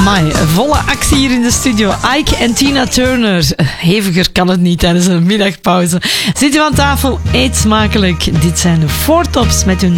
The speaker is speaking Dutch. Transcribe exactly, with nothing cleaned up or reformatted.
Amai, volle actie hier in de studio. Ike en Tina Turner. Heviger kan het niet tijdens een middagpauze. Zit u aan tafel, eet smakelijk. Dit zijn de Four Tops met hun